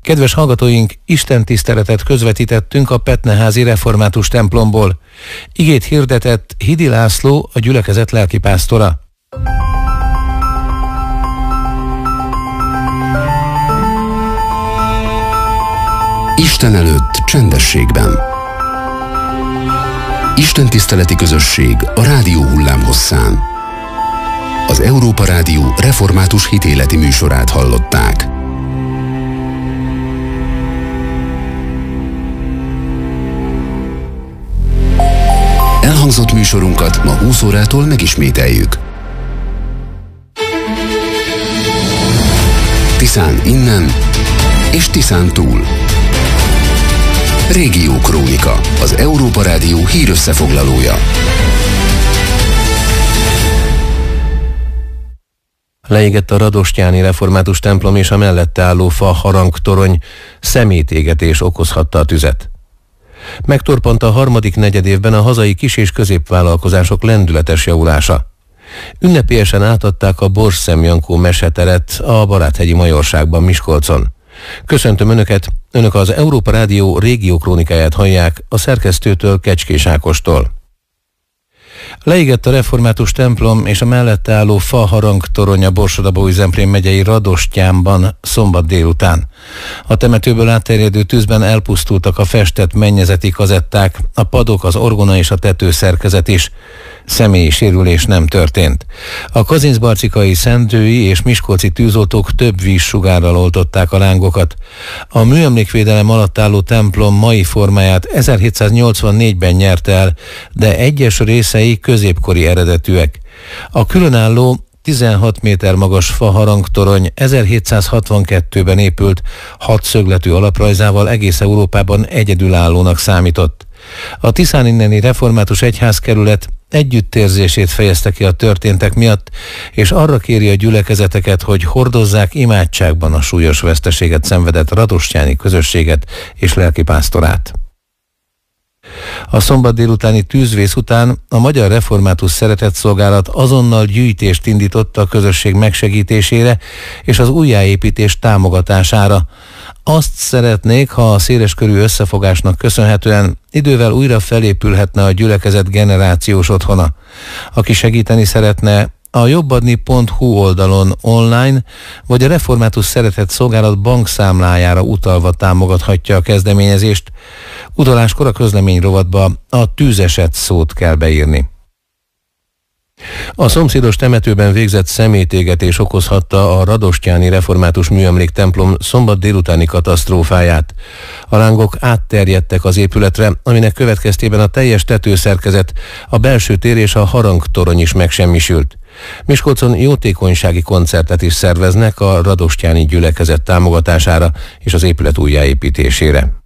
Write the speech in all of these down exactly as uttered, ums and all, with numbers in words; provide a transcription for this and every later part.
Kedves hallgatóink, istentiszteletet közvetítettünk a Petneházi Református templomból. Igét hirdetett Hidi László, a gyülekezet lelkipásztora. Isten előtt csendességben. Istentiszteleti közösség a rádió hullámhosszán. Az Európa Rádió református hitéleti műsorát hallották. Elhangzott műsorunkat ma húsz órától megismételjük. Tiszán innen és Tiszán túl. Régió Krónika, az Európa Rádió hírösszefoglalója. Leégett a Radostyáni Református templom és a mellette álló fa harangtorony, szemétégetés okozhatta a tüzet. Megtorpant a harmadik negyedévben a hazai kis- és középvállalkozások lendületes javulása. Ünnepélyesen átadták a Borsszem Jankó meseteret a Baráthegyi Majorságban, Miskolcon. Köszöntöm Önöket, Önök az Európa Rádió régió krónikáját hallják a szerkesztőtől, Kecskés Ákostól. Leégett a református templom és a mellette álló fa harangtorony a Borsod-Abaúj-Zemplén megyei Radostyánban szombat délután. A temetőből átterjedő tűzben elpusztultak a festett mennyezeti kazetták, a padok, az orgona és a tetőszerkezet is. Személyi sérülés nem történt. A kazincbarcikai, szendrői és miskolci tűzoltók több vízsugárral oltották a lángokat. A műemlékvédelem alatt álló templom mai formáját ezerhétszáznyolcvannégyben nyerte el, de egyes részei középkori eredetűek. A különálló tizenhat méter magas fa harangtorony ezerhétszázhatvankettőben épült, hat szögletű alaprajzával egész Európában egyedülállónak számított. A Tiszán inneni református egyházkerület együttérzését fejezte ki a történtek miatt, és arra kéri a gyülekezeteket, hogy hordozzák imádságban a súlyos veszteséget szenvedett radostyáni közösséget és lelkipásztorát. A szombat délutáni tűzvész után a Magyar Református Szeretetszolgálat azonnal gyűjtést indított a közösség megsegítésére és az újjáépítés támogatására. Azt szeretnék, ha a széleskörű összefogásnak köszönhetően idővel újra felépülhetne a gyülekezet generációs otthona. Aki segíteni szeretne, a jobbadni pont hu oldalon online, vagy a Református Szeretetszolgálat bankszámlájára utalva támogathatja a kezdeményezést. Utaláskor a közlemény rovatba a tűzeset szót kell beírni. A szomszédos temetőben végzett szemétégetés okozhatta a Radostyáni Református Műemlék templom szombat délutáni katasztrófáját. A lángok átterjedtek az épületre, aminek következtében a teljes tetőszerkezet, a belső tér és a harangtorony is megsemmisült. Miskolcon jótékonysági koncertet is szerveznek a radostyáni gyülekezet támogatására és az épület újjáépítésére.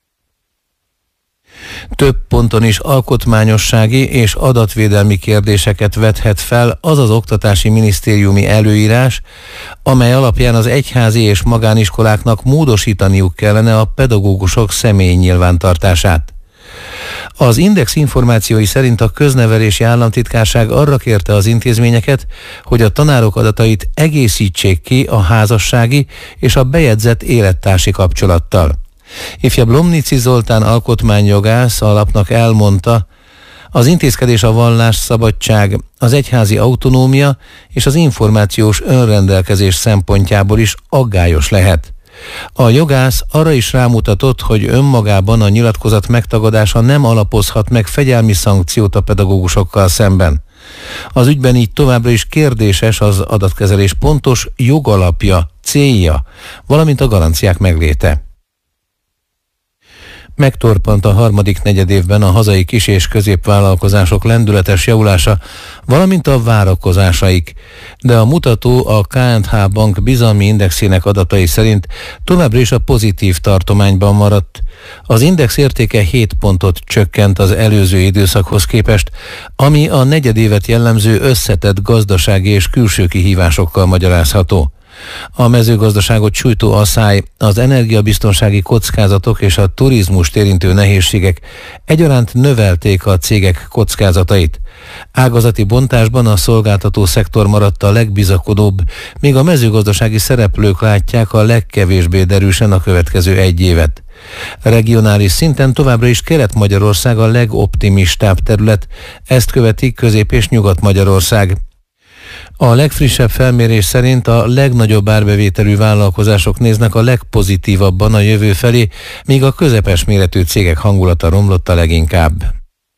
Több ponton is alkotmányossági és adatvédelmi kérdéseket vethet fel az az oktatási minisztériumi előírás, amely alapján az egyházi és magániskoláknak módosítaniuk kellene a pedagógusok személyi nyilvántartását. Az Index információi szerint a Köznevelési Államtitkárság arra kérte az intézményeket, hogy a tanárok adatait egészítsék ki a házassági és a bejegyzett élettársi kapcsolattal. Ifjabb Lomnici Zoltán alkotmányjogász a lapnak elmondta, az intézkedés a vallásszabadság, az egyházi autonómia és az információs önrendelkezés szempontjából is aggályos lehet. A jogász arra is rámutatott, hogy önmagában a nyilatkozat megtagadása nem alapozhat meg fegyelmi szankciót a pedagógusokkal szemben. Az ügyben így továbbra is kérdéses az adatkezelés pontos jogalapja, célja, valamint a garanciák megléte. Megtorpant a harmadik negyedévben a hazai kis- és középvállalkozások lendületes javulása, valamint a várakozásaik, de a mutató a ká és há Bank bizalmi indexének adatai szerint továbbra is a pozitív tartományban maradt. Az index értéke hét pontot csökkent az előző időszakhoz képest, ami a negyedévet jellemző összetett gazdasági és külső kihívásokkal magyarázható. A mezőgazdaságot sújtó asszály, az energiabiztonsági kockázatok és a turizmust érintő nehézségek egyaránt növelték a cégek kockázatait. Ágazati bontásban a szolgáltató szektor maradt a legbizakodóbb, míg a mezőgazdasági szereplők látják a legkevésbé derűsen a következő egy évet. Regionális szinten továbbra is Kelet-Magyarország a legoptimistább terület, ezt követik Közép- és Nyugat-Magyarország. A legfrissebb felmérés szerint a legnagyobb árbevételű vállalkozások néznek a legpozitívabban a jövő felé, míg a közepes méretű cégek hangulata romlott a leginkább.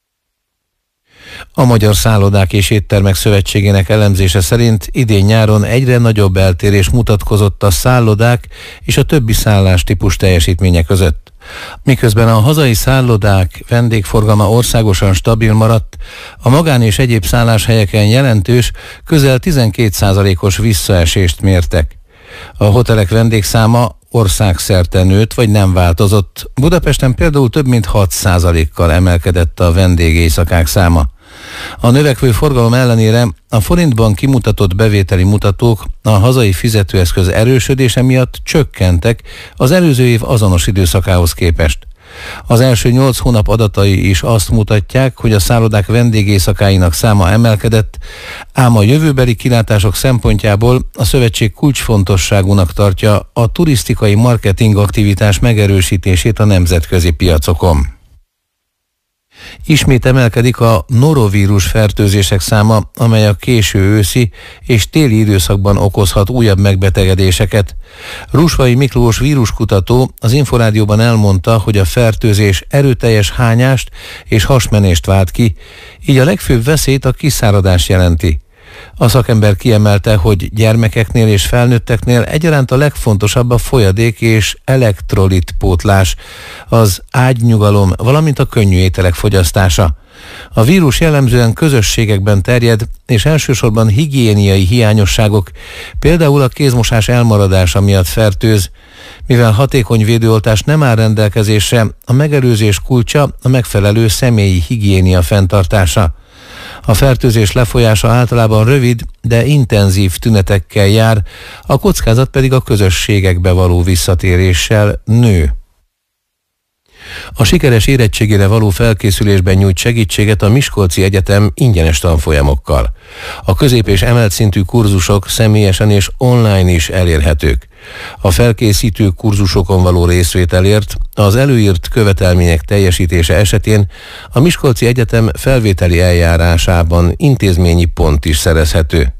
A Magyar Szállodák és Éttermek Szövetségének elemzése szerint idén nyáron egyre nagyobb eltérés mutatkozott a szállodák és a többi szállástípus teljesítménye között. Miközben a hazai szállodák vendégforgalma országosan stabil maradt, a magán és egyéb szálláshelyeken jelentős, közel tizenkét százalékos visszaesést mértek. A hotelek vendégszáma országszerte nőtt vagy nem változott. Budapesten például több mint hat százalékkal emelkedett a vendégéjszakák száma. A növekvő forgalom ellenére a forintban kimutatott bevételi mutatók a hazai fizetőeszköz erősödése miatt csökkentek az előző év azonos időszakához képest. Az első nyolc hónap adatai is azt mutatják, hogy a szállodák vendégészakáinak száma emelkedett, ám a jövőbeli kilátások szempontjából a szövetség kulcsfontosságúnak tartja a turisztikai marketing aktivitás megerősítését a nemzetközi piacokon. Ismét emelkedik a norovírus fertőzések száma, amely a késő őszi és téli időszakban okozhat újabb megbetegedéseket. Rusvai Miklós víruskutató az Inforádióban elmondta, hogy a fertőzés erőteljes hányást és hasmenést vált ki, így a legfőbb veszélyt a kiszáradás jelenti. A szakember kiemelte, hogy gyermekeknél és felnőtteknél egyaránt a legfontosabb a folyadék és elektrolit pótlás, az ágynyugalom, valamint a könnyű ételek fogyasztása. A vírus jellemzően közösségekben terjed, és elsősorban higiéniai hiányosságok, például a kézmosás elmaradása miatt fertőz. Mivel hatékony védőoltás nem áll rendelkezésre, a megelőzés kulcsa a megfelelő személyi higiénia fenntartása. A fertőzés lefolyása általában rövid, de intenzív tünetekkel jár, a kockázat pedig a közösségekbe való visszatéréssel nő. A sikeres érettségére való felkészülésben nyújt segítséget a Miskolci Egyetem ingyenes tanfolyamokkal. A közép- és emelt szintű kurzusok személyesen és online is elérhetők. A felkészítő kurzusokon való részvételért az előírt követelmények teljesítése esetén a Miskolci Egyetem felvételi eljárásában intézményi pont is szerezhető.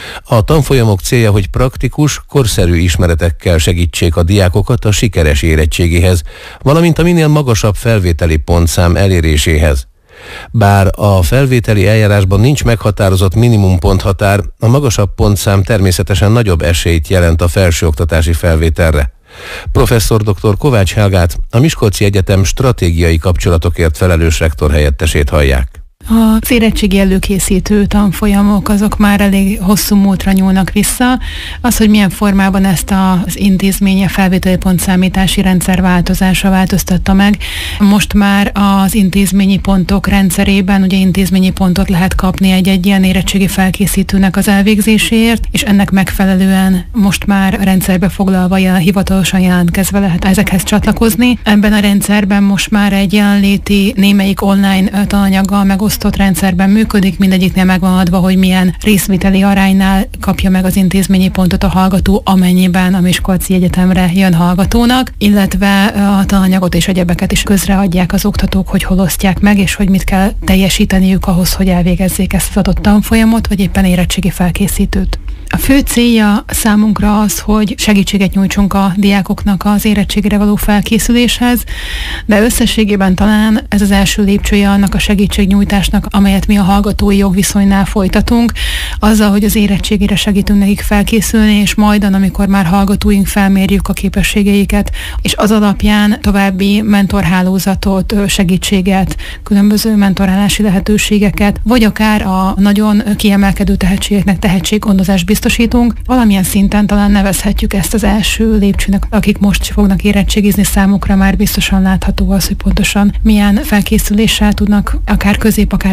A tanfolyamok célja, hogy praktikus, korszerű ismeretekkel segítsék a diákokat a sikeres érettségéhez, valamint a minél magasabb felvételi pontszám eléréséhez. Bár a felvételi eljárásban nincs meghatározott minimumponthatár, a magasabb pontszám természetesen nagyobb esélyt jelent a felsőoktatási felvételre. Professzor dr. Kovács Helgát, a Miskolci Egyetem stratégiai kapcsolatokért felelős rektor helyettesét hallják. Az érettségi előkészítő tanfolyamok azok már elég hosszú múltra nyúlnak vissza. Az, hogy milyen formában ezt az intézmény a felvételi pontszámítási rendszer változása változtatta meg. Most már az intézményi pontok rendszerében ugye intézményi pontot lehet kapni egy-egy ilyen érettségi felkészítőnek az elvégzéséért, és ennek megfelelően most már a rendszerbe foglalva jel, hivatalosan jelentkezve lehet ezekhez csatlakozni. Ebben a rendszerben most már egy jelenléti némelyik online tananyaggal megosztott rendszerben működik, mindegyiknél meg van adva, hogy milyen részvételi aránynál kapja meg az intézményi pontot a hallgató, amennyiben a Miskolci Egyetemre jön hallgatónak, illetve a tananyagot és egyebeket is közreadják az oktatók, hogy hol osztják meg, és hogy mit kell teljesíteniük ahhoz, hogy elvégezzék ezt az adott tanfolyamot, vagy éppen érettségi felkészítőt. A fő célja számunkra az, hogy segítséget nyújtsunk a diákoknak az érettségére való felkészüléshez, de összességében talán ez az első lépcsője annak a segítségnyújtásnak, amelyet mi a hallgatói jogviszonynál folytatunk, azzal, hogy az érettségére segítünk nekik felkészülni, és majdan, amikor már hallgatóink felmérjük a képességeiket, és az alapján további mentorhálózatot, segítséget, különböző mentorálási lehetőségeket, vagy akár a nagyon kiemelkedő tehetségeknek tehetséggondozást biztosítunk. Valamilyen szinten talán nevezhetjük ezt az első lépcsőnek, akik most fognak érettségizni, számukra már biztosan látható az, hogy pontosan milyen felkészüléssel tudnak akár közép, akár